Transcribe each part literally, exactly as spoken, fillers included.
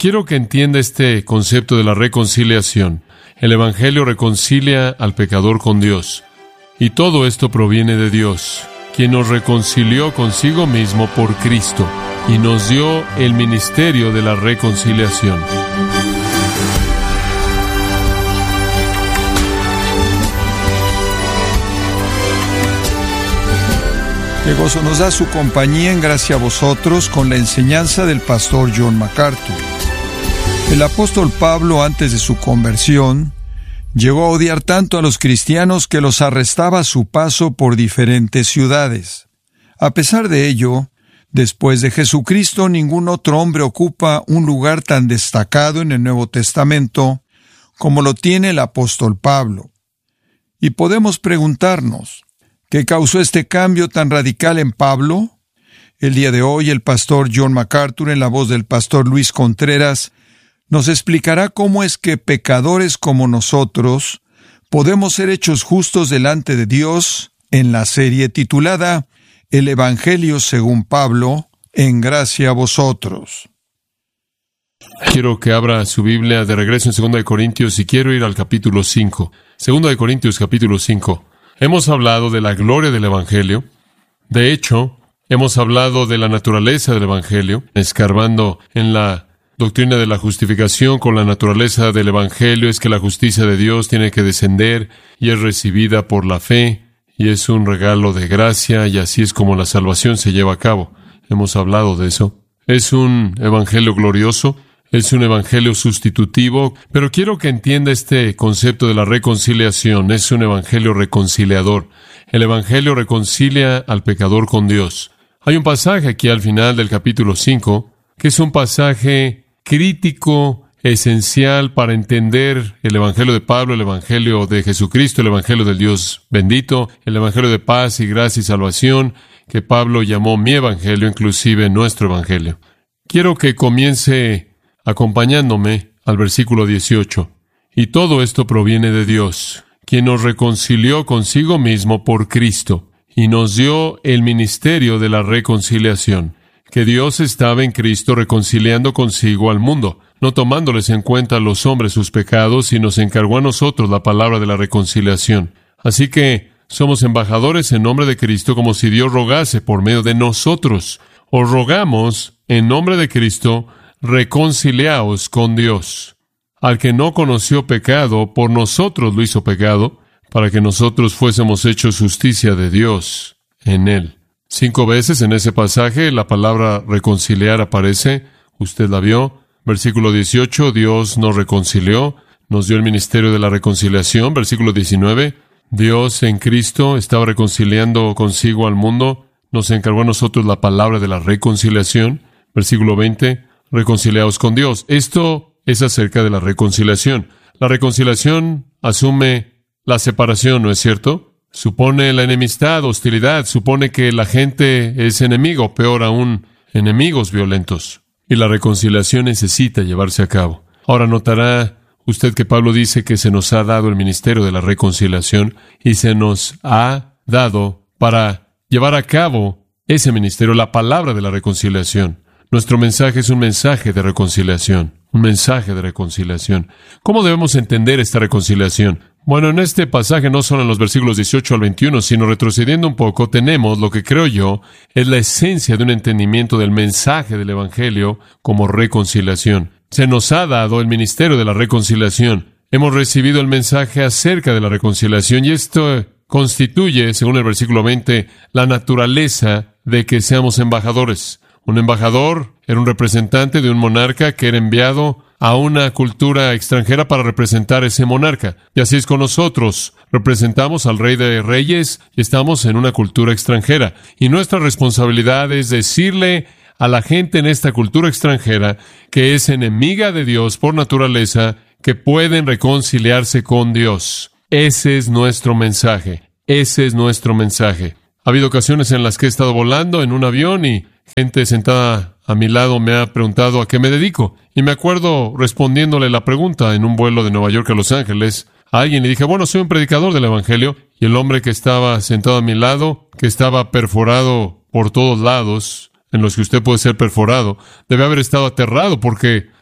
Quiero que entienda este concepto de la reconciliación. El Evangelio reconcilia al pecador con Dios. Y todo esto proviene de Dios, quien nos reconcilió consigo mismo por Cristo y nos dio el ministerio de la reconciliación. Qué gozo nos da su compañía en gracia a vosotros con la enseñanza del pastor John MacArthur. El apóstol Pablo, antes de su conversión, llegó a odiar tanto a los cristianos que los arrestaba a su paso por diferentes ciudades. A pesar de ello, después de Jesucristo, ningún otro hombre ocupa un lugar tan destacado en el Nuevo Testamento como lo tiene el apóstol Pablo. Y podemos preguntarnos, ¿qué causó este cambio tan radical en Pablo? El día de hoy, el pastor John MacArthur, en la voz del pastor Luis Contreras, nos explicará cómo es que pecadores como nosotros podemos ser hechos justos delante de Dios en la serie titulada El Evangelio según Pablo, en gracia a vosotros. Quiero que abra su Biblia de regreso en segunda de Corintios y quiero ir al capítulo cinco. segunda de Corintios, capítulo cinco. Hemos hablado de la gloria del Evangelio. De hecho, hemos hablado de la naturaleza del Evangelio, escarbando en la doctrina de la justificación con la naturaleza del Evangelio es que la justicia de Dios tiene que descender y es recibida por la fe y es un regalo de gracia y así es como la salvación se lleva a cabo. Hemos hablado de eso. Es un Evangelio glorioso, es un Evangelio sustitutivo, pero quiero que entienda este concepto de la reconciliación. Es un Evangelio reconciliador. El Evangelio reconcilia al pecador con Dios. Hay un pasaje aquí al final del capítulo cinco que es un pasaje crítico, esencial para entender el Evangelio de Pablo, el Evangelio de Jesucristo, el Evangelio del Dios bendito, el Evangelio de paz y gracia y salvación, que Pablo llamó mi Evangelio, inclusive nuestro Evangelio. Quiero que comience acompañándome al versículo dieciocho. Y todo esto proviene de Dios, quien nos reconcilió consigo mismo por Cristo, y nos dio el ministerio de la reconciliación. Que Dios estaba en Cristo reconciliando consigo al mundo, no tomándoles en cuenta a los hombres sus pecados, y nos encargó a nosotros la palabra de la reconciliación. Así que somos embajadores en nombre de Cristo, como si Dios rogase por medio de nosotros. Os rogamos en nombre de Cristo, reconciliaos con Dios. Al que no conoció pecado, por nosotros lo hizo pecado, para que nosotros fuésemos hechos justicia de Dios en él. Cinco veces en ese pasaje la palabra reconciliar aparece. Usted la vio. Versículo dieciocho, Dios nos reconcilió, nos dio el ministerio de la reconciliación. Versículo diecinueve, Dios en Cristo estaba reconciliando consigo al mundo. Nos encargó a nosotros la palabra de la reconciliación. Versículo veinte, reconciliaos con Dios. Esto es acerca de la reconciliación. La reconciliación asume la separación, ¿no es cierto? Supone la enemistad, hostilidad, supone que la gente es enemigo, peor aún, enemigos violentos. Y la reconciliación necesita llevarse a cabo. Ahora notará usted que Pablo dice que se nos ha dado el ministerio de la reconciliación y se nos ha dado para llevar a cabo ese ministerio, la palabra de la reconciliación. Nuestro mensaje es un mensaje de reconciliación, un mensaje de reconciliación. ¿Cómo debemos entender esta reconciliación? Bueno, en este pasaje no solo en los versículos dieciocho al veintiuno, sino retrocediendo un poco, tenemos lo que creo yo es la esencia de un entendimiento del mensaje del Evangelio como reconciliación. Se nos ha dado el ministerio de la reconciliación. Hemos recibido el mensaje acerca de la reconciliación y esto constituye, según el versículo veinte, la naturaleza de que seamos embajadores. Un embajador era un representante de un monarca que era enviado a una cultura extranjera para representar a ese monarca. Y así es con nosotros. Representamos al Rey de Reyes y estamos en una cultura extranjera. Y nuestra responsabilidad es decirle a la gente en esta cultura extranjera que es enemiga de Dios por naturaleza, que pueden reconciliarse con Dios. Ese es nuestro mensaje. Ese es nuestro mensaje. Ha habido ocasiones en las que he estado volando en un avión y gente sentada a mi lado me ha preguntado a qué me dedico. Y me acuerdo respondiéndole la pregunta en un vuelo de Nueva York a Los Ángeles a alguien y dije, bueno, soy un predicador del Evangelio. Y el hombre que estaba sentado a mi lado, que estaba perforado por todos lados, en los que usted puede ser perforado, debe haber estado aterrado porque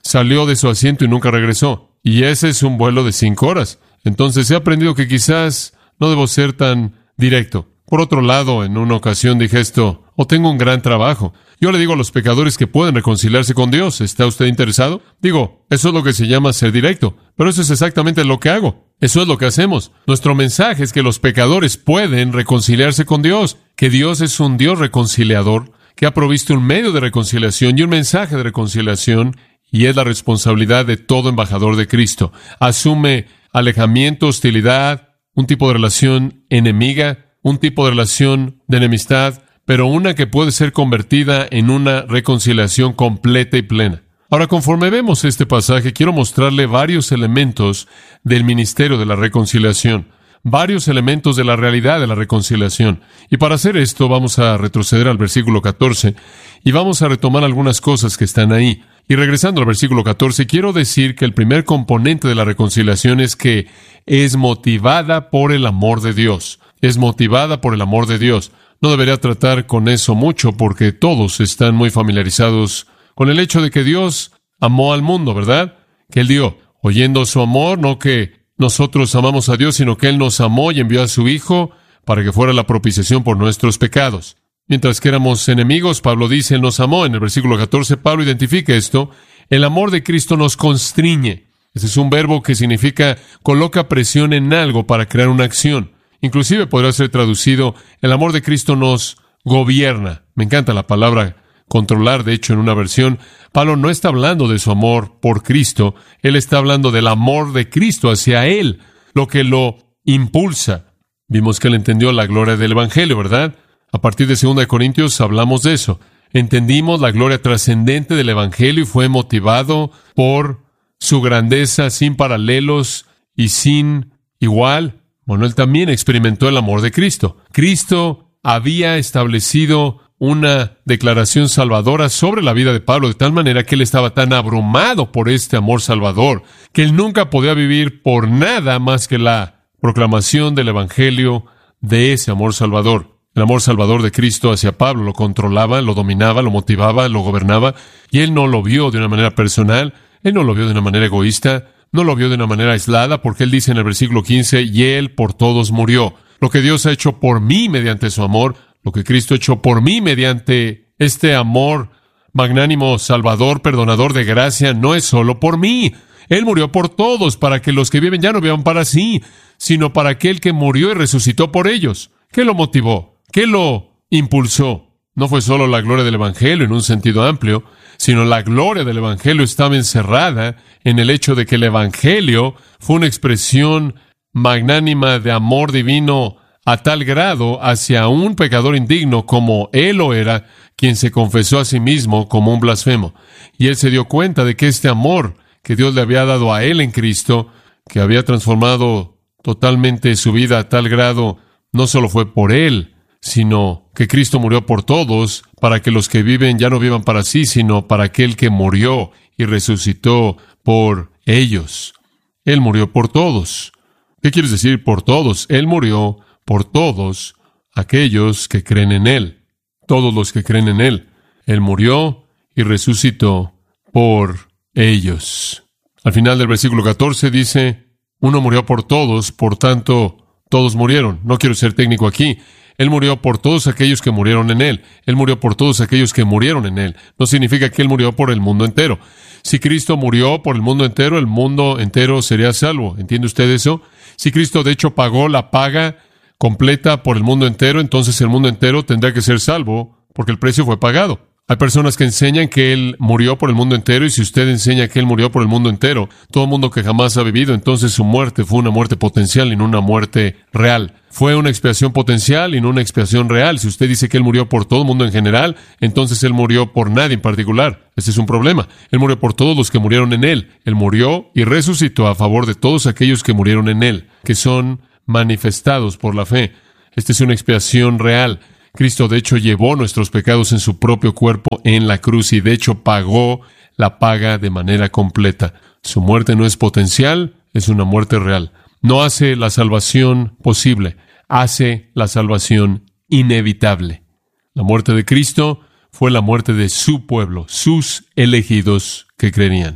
salió de su asiento y nunca regresó. Y ese es un vuelo de cinco horas. Entonces he aprendido que quizás no debo ser tan directo. Por otro lado, en una ocasión dije esto: o tengo un gran trabajo. Yo le digo a los pecadores que pueden reconciliarse con Dios. ¿Está usted interesado? Digo, eso es lo que se llama ser directo. Pero eso es exactamente lo que hago. Eso es lo que hacemos. Nuestro mensaje es que los pecadores pueden reconciliarse con Dios, que Dios es un Dios reconciliador, que ha provisto un medio de reconciliación y un mensaje de reconciliación, y es la responsabilidad de todo embajador de Cristo. Asume alejamiento, hostilidad, un tipo de relación enemiga, un tipo de relación de enemistad, pero una que puede ser convertida en una reconciliación completa y plena. Ahora, conforme vemos este pasaje, quiero mostrarle varios elementos del ministerio de la reconciliación, varios elementos de la realidad de la reconciliación. Y para hacer esto, vamos a retroceder al versículo catorce y vamos a retomar algunas cosas que están ahí. Y regresando al versículo catorce, quiero decir que el primer componente de la reconciliación es que es motivada por el amor de Dios. Es motivada por el amor de Dios. No debería tratar con eso mucho porque todos están muy familiarizados con el hecho de que Dios amó al mundo, ¿verdad? Que Él dio, oyendo su amor, no que nosotros amamos a Dios, sino que Él nos amó y envió a su Hijo para que fuera la propiciación por nuestros pecados. Mientras que éramos enemigos, Pablo dice, Él nos amó. En el versículo catorce, Pablo identifica esto. El amor de Cristo nos constriñe. Ese es un verbo que significa coloca presión en algo para crear una acción. Inclusive podrá ser traducido, el amor de Cristo nos gobierna. Me encanta la palabra controlar. De hecho, en una versión, Pablo no está hablando de su amor por Cristo. Él está hablando del amor de Cristo hacia Él, lo que lo impulsa. Vimos que Él entendió la gloria del Evangelio, ¿verdad? A partir de segunda de Corintios hablamos de eso. Entendimos la gloria trascendente del Evangelio y fue motivado por su grandeza sin paralelos y sin igual. Bueno, Él también experimentó el amor de Cristo. Cristo había establecido una declaración salvadora sobre la vida de Pablo, de tal manera que él estaba tan abrumado por este amor salvador, que él nunca podía vivir por nada más que la proclamación del Evangelio de ese amor salvador. El amor salvador de Cristo hacia Pablo lo controlaba, lo dominaba, lo motivaba, lo gobernaba, y él no lo vio de una manera personal, él no lo vio de una manera egoísta, no lo vio de una manera aislada, porque él dice en el versículo quince, y él por todos murió. Lo que Dios ha hecho por mí mediante su amor, lo que Cristo ha hecho por mí mediante este amor magnánimo, salvador, perdonador de gracia, no es solo por mí. Él murió por todos, para que los que viven ya no vivan para sí, sino para aquel que murió y resucitó por ellos. ¿Qué lo motivó? ¿Qué lo impulsó? No fue solo la gloria del Evangelio en un sentido amplio, sino la gloria del Evangelio estaba encerrada en el hecho de que el Evangelio fue una expresión magnánima de amor divino a tal grado hacia un pecador indigno como él lo era, quien se confesó a sí mismo como un blasfemo. Y él se dio cuenta de que este amor que Dios le había dado a él en Cristo, que había transformado totalmente su vida a tal grado, no solo fue por él, sino que Cristo murió por todos, para que los que viven ya no vivan para sí, sino para aquel que murió y resucitó por ellos. Él murió por todos. ¿Qué quieres decir por todos? Él murió por todos aquellos que creen en Él. Todos los que creen en Él. Él murió y resucitó por ellos. Al final del versículo catorce dice, uno murió por todos, por tanto, todos murieron. No quiero ser técnico aquí. Él murió por todos aquellos que murieron en Él. Él murió por todos aquellos que murieron en Él. No significa que Él murió por el mundo entero. Si Cristo murió por el mundo entero, el mundo entero sería salvo. ¿Entiende usted eso? Si Cristo de hecho pagó la paga completa por el mundo entero, entonces el mundo entero tendrá que ser salvo porque el precio fue pagado. Hay personas que enseñan que Él murió por el mundo entero, y si usted enseña que Él murió por el mundo entero, todo el mundo que jamás ha vivido, entonces su muerte fue una muerte potencial y no una muerte real. Fue una expiación potencial y no una expiación real. Si usted dice que Él murió por todo el mundo en general, entonces Él murió por nadie en particular. Ese es un problema. Él murió por todos los que murieron en Él. Él murió y resucitó a favor de todos aquellos que murieron en Él, que son manifestados por la fe. Esta es una expiación real. Cristo, de hecho, llevó nuestros pecados en su propio cuerpo en la cruz y, de hecho, pagó la paga de manera completa. Su muerte no es potencial, es una muerte real. No hace la salvación posible, hace la salvación inevitable. La muerte de Cristo fue la muerte de su pueblo, sus elegidos que creerían.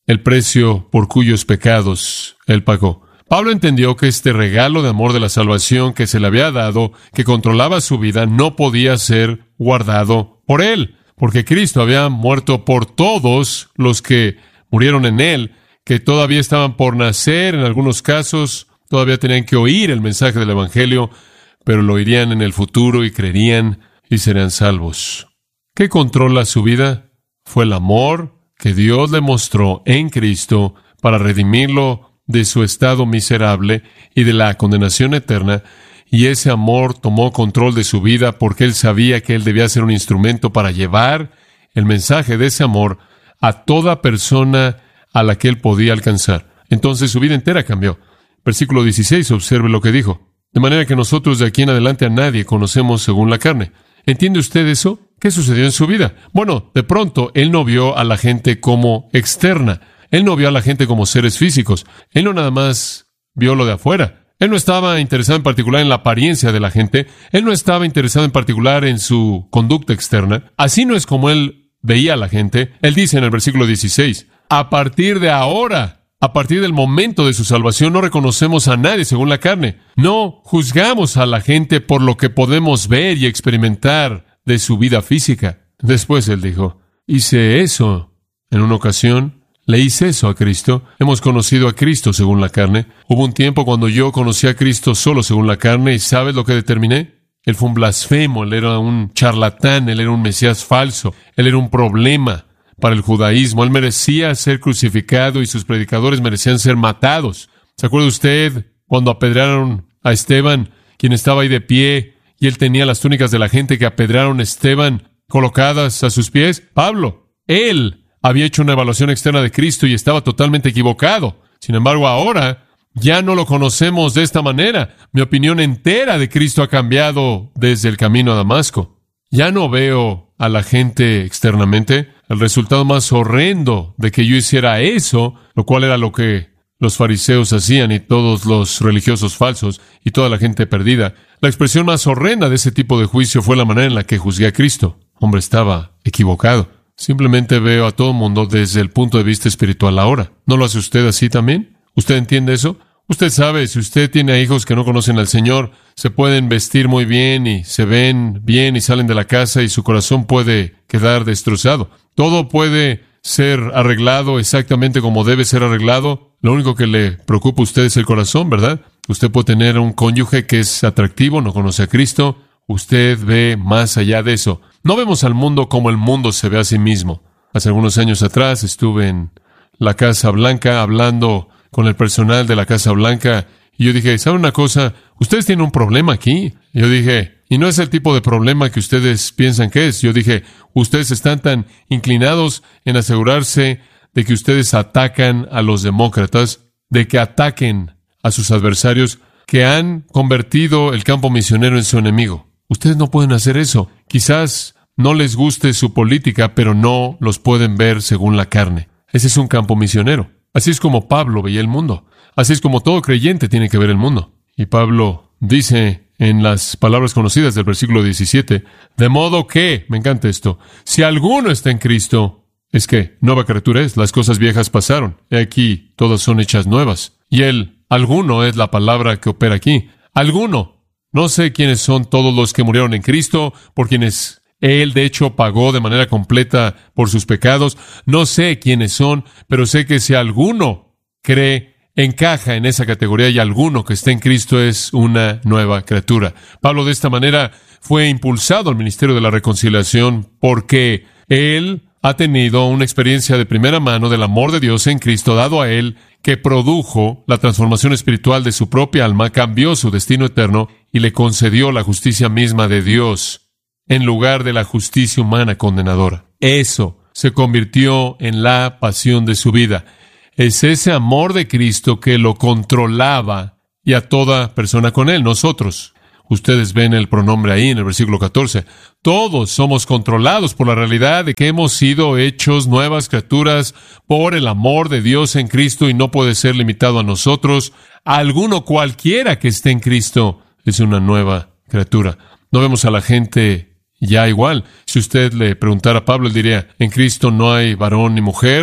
el precio por cuyos pecados Él pagó. Pablo entendió que este regalo de amor de la salvación que se le había dado, que controlaba su vida, no podía ser guardado por Él, porque Cristo había muerto por todos los que murieron en Él, que todavía estaban por nacer, en algunos casos, todavía tenían que oír el mensaje del Evangelio, pero lo oirían en el futuro y creerían y serían salvos. ¿Qué controla su vida? Fue el amor que Dios le mostró en Cristo para redimirlo de su estado miserable y de la condenación eterna, y ese amor tomó control de su vida porque Él sabía que Él debía ser un instrumento para llevar el mensaje de ese amor a toda persona a la que Él podía alcanzar. Entonces su vida entera cambió. Versículo dieciséis, observe lo que dijo. De manera que nosotros de aquí en adelante a nadie conocemos según la carne. ¿Entiende usted eso? ¿Qué sucedió en su vida? Bueno, de pronto Él no vio a la gente como externa. Él no vio a la gente como seres físicos. Él no nada más vio lo de afuera. Él no estaba interesado en particular en la apariencia de la gente. Él no estaba interesado en particular en su conducta externa. Así no es como Él veía a la gente. Él dice en el versículo dieciséis, a partir de ahora, a partir del momento de su salvación, no reconocemos a nadie según la carne. No juzgamos a la gente por lo que podemos ver y experimentar de su vida física. Después Él dijo, hice eso en una ocasión. Le hice eso a Cristo. Hemos conocido a Cristo según la carne. Hubo un tiempo cuando yo conocí a Cristo solo según la carne, y ¿sabes lo que determiné? Él fue un blasfemo, él era un charlatán, él era un Mesías falso, él era un problema para el judaísmo. Él merecía ser crucificado y sus predicadores merecían ser matados. ¿Se acuerda usted cuando apedrearon a Esteban, quien estaba ahí de pie, y él tenía las túnicas de la gente que apedrearon a Esteban colocadas a sus pies? Pablo, él había hecho una evaluación externa de Cristo y estaba totalmente equivocado. Sin embargo, ahora ya no lo conocemos de esta manera. Mi opinión entera de Cristo ha cambiado desde el camino a Damasco. Ya no veo a la gente externamente. El resultado más horrendo de que yo hiciera eso, lo cual era lo que los fariseos hacían y todos los religiosos falsos y toda la gente perdida. La expresión más horrenda de ese tipo de juicio fue la manera en la que juzgué a Cristo. Hombre, estaba equivocado. Simplemente veo a todo el mundo desde el punto de vista espiritual ahora. ¿No lo hace usted así también? ¿Usted entiende eso? Usted sabe, si usted tiene hijos que no conocen al Señor, se pueden vestir muy bien y se ven bien y salen de la casa y su corazón puede quedar destrozado. Todo puede ser arreglado exactamente como debe ser arreglado. Lo único que le preocupa a usted es el corazón, ¿verdad? Usted puede tener un cónyuge que es atractivo, no conoce a Cristo. Usted ve más allá de eso. No vemos al mundo como el mundo se ve a sí mismo. Hace algunos años atrás estuve en la Casa Blanca hablando con el personal de la Casa Blanca y yo dije, ¿saben una cosa? Ustedes tienen un problema aquí. Yo dije, y no es el tipo de problema que ustedes piensan que es. Yo dije, ustedes están tan inclinados en asegurarse de que ustedes atacan a los demócratas, de que ataquen a sus adversarios, que han convertido el campo misionero en su enemigo. Ustedes no pueden hacer eso. Quizás no les guste su política, pero no los pueden ver según la carne. Ese es un campo misionero. Así es como Pablo veía el mundo. Así es como todo creyente tiene que ver el mundo. Y Pablo dice en las palabras conocidas del versículo diecisiete, de modo que, me encanta esto, si alguno está en Cristo, es que nueva criatura es, las cosas viejas pasaron. He aquí, todas son hechas nuevas. Y el alguno es la palabra que opera aquí. Alguno. No sé quiénes son todos los que murieron en Cristo, por quienes Él, de hecho, pagó de manera completa por sus pecados. No sé quiénes son, pero sé que si alguno cree, encaja en esa categoría y alguno que esté en Cristo es una nueva criatura. Pablo, de esta manera, fue impulsado al ministerio de la reconciliación porque Él ha tenido una experiencia de primera mano del amor de Dios en Cristo dado a Él, que produjo la transformación espiritual de su propia alma, cambió su destino eterno y le concedió la justicia misma de Dios en lugar de la justicia humana condenadora. Eso se convirtió en la pasión de su vida. Es ese amor de Cristo que lo controlaba y a toda persona con Él, nosotros. Ustedes ven el pronombre ahí en el versículo catorce. Todos somos controlados por la realidad de que hemos sido hechos nuevas criaturas por el amor de Dios en Cristo y no puede ser limitado a nosotros. Alguno cualquiera que esté en Cristo es una nueva criatura. No vemos a la gente ya igual. Si usted le preguntara a Pablo, él diría, en Cristo no hay varón ni mujer.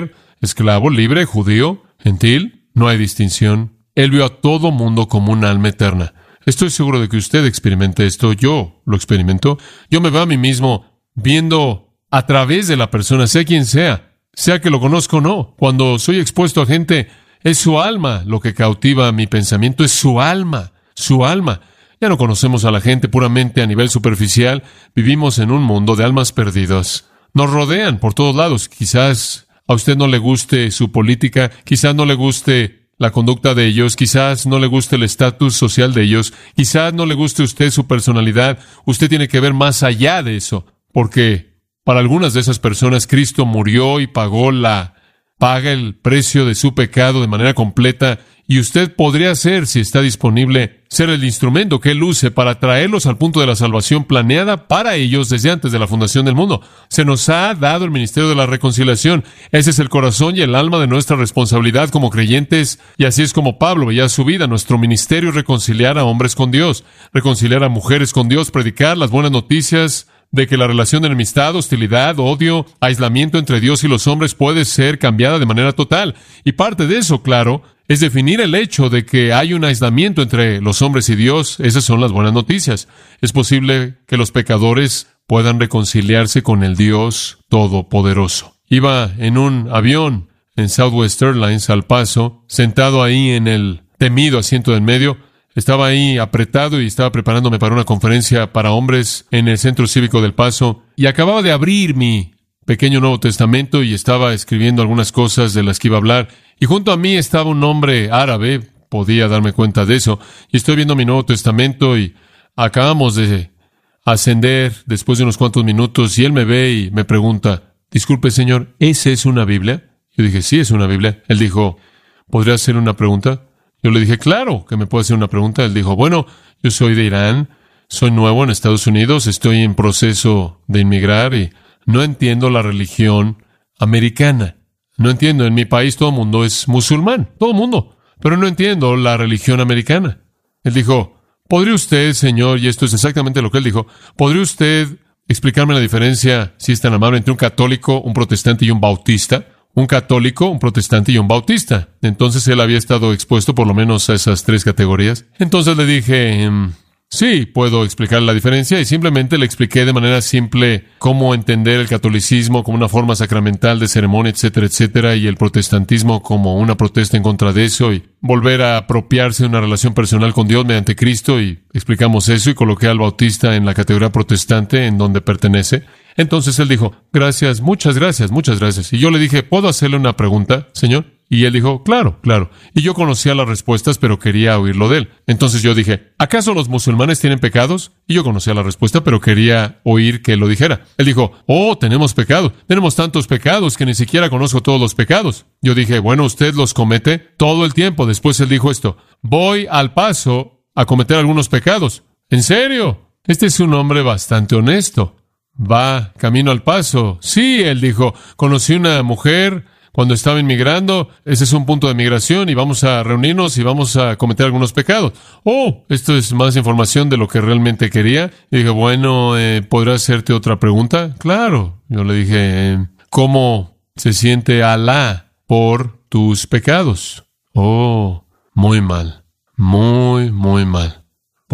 esclavo, libre, judío, gentil, no hay distinción. Él vio a todo mundo como un alma eterna. Estoy seguro de que usted experimente esto. Yo lo experimento. Yo me veo a mí mismo viendo a través de la persona, sea quien sea, sea que lo conozca o no. Cuando soy expuesto a gente, es su alma lo que cautiva mi pensamiento, es su alma, su alma. Ya no conocemos a la gente puramente a nivel superficial. Vivimos en un mundo de almas perdidas. Nos rodean por todos lados. Quizás a usted no le guste su política, quizás no le guste la conducta de ellos, quizás no le guste el estatus social de ellos, quizás no le guste a usted su personalidad. Usted tiene que ver más allá de eso, porque para algunas de esas personas Cristo murió y pagó la paga el precio de su pecado de manera completa, y usted podría ser, si está disponible, ser el instrumento que Él use para traerlos al punto de la salvación planeada para ellos desde antes de la fundación del mundo. Se nos ha dado el ministerio de la reconciliación. Ese es el corazón y el alma de nuestra responsabilidad como creyentes, y así es como Pablo veía su vida. Nuestro ministerio es reconciliar a hombres con Dios, reconciliar a mujeres con Dios, predicar las buenas noticias de que la relación de enemistad, hostilidad, odio, aislamiento entre Dios y los hombres puede ser cambiada de manera total. Y parte de eso, claro, es definir el hecho de que hay un aislamiento entre los hombres y Dios. Esas son las buenas noticias. Es posible que los pecadores puedan reconciliarse con el Dios Todopoderoso. Iba en un avión en Southwest Airlines al Paso, sentado ahí en el temido asiento del medio. Estaba ahí apretado y estaba preparándome para una conferencia para hombres en el Centro Cívico del Paso, y acababa de abrir mi pequeño Nuevo Testamento y estaba escribiendo algunas cosas de las que iba a hablar, y junto a mí estaba un hombre árabe, podía darme cuenta de eso, y estoy viendo mi Nuevo Testamento y acabamos de ascender después de unos cuantos minutos, y él me ve y me pregunta, disculpe señor, ¿esa es una Biblia? Yo dije, sí, es una Biblia. Él dijo, ¿podría hacer una pregunta? Yo le dije, claro, que me puede hacer una pregunta. Él dijo, bueno, yo soy de Irán, soy nuevo en Estados Unidos, estoy en proceso de inmigrar y no entiendo la religión americana. No entiendo, en mi país todo el mundo es musulmán, todo el mundo, pero no entiendo la religión americana. Él dijo, ¿podría usted, señor, y esto es exactamente lo que él dijo, ¿podría usted explicarme la diferencia, si es tan amable, entre un católico, un protestante y un bautista? Un católico, un protestante y un bautista. Entonces él había estado expuesto por lo menos a esas tres categorías. Entonces le dije, mmm, sí, puedo explicar la diferencia, y simplemente le expliqué de manera simple cómo entender el catolicismo como una forma sacramental de ceremonia, etcétera, etcétera, y el protestantismo como una protesta en contra de eso, y volver a apropiarse de una relación personal con Dios mediante Cristo, y explicamos eso, y coloqué al bautista en la categoría protestante en donde pertenece. Entonces él dijo, gracias, muchas gracias, muchas gracias. Y yo le dije, ¿puedo hacerle una pregunta, señor? Y él dijo, claro, claro. Y yo conocía las respuestas, pero quería oírlo de él. Entonces yo dije, ¿acaso los musulmanes tienen pecados? Y yo conocía la respuesta, pero quería oír que lo dijera. Él dijo, oh, tenemos pecados. Tenemos tantos pecados que ni siquiera conozco todos los pecados. Yo dije, bueno, usted los comete todo el tiempo. Después él dijo esto, voy al Paso a cometer algunos pecados. ¿En serio? Este es un hombre bastante honesto. Va camino al Paso. Sí, él dijo, conocí una mujer cuando estaba inmigrando, ese es un punto de migración y vamos a reunirnos y vamos a cometer algunos pecados. Oh, esto es más información de lo que realmente quería. Y dije, bueno, eh, ¿podré hacerte otra pregunta? Claro. Yo le dije, eh, ¿cómo se siente Alá por tus pecados? Oh, muy mal, muy, muy mal.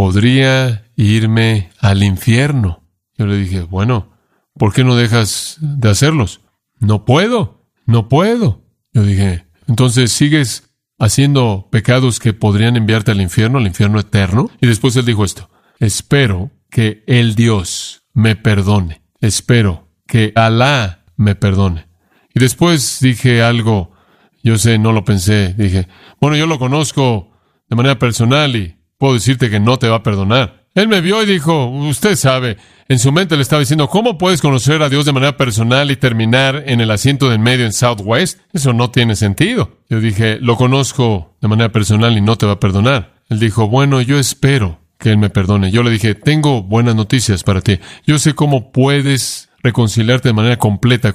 Podría irme al infierno. Yo le dije, bueno, ¿por qué no dejas de hacerlos? No puedo, no puedo. Yo dije, entonces sigues haciendo pecados que podrían enviarte al infierno, al infierno eterno. Y después él dijo esto, espero que el Dios me perdone. Espero que Alá me perdone. Y después dije algo, yo sé, no lo pensé. Dije, bueno, yo lo conozco de manera personal y puedo decirte que no te va a perdonar. Él me vio y dijo, usted sabe, en su mente le estaba diciendo, ¿cómo puedes conocer a Dios de manera personal y terminar en el asiento del medio en Southwest? Eso no tiene sentido. Yo dije, lo conozco de manera personal y no te va a perdonar. Él dijo, bueno, yo espero que Él me perdone. Yo le dije, tengo buenas noticias para ti. Yo sé cómo puedes reconciliarte de manera completa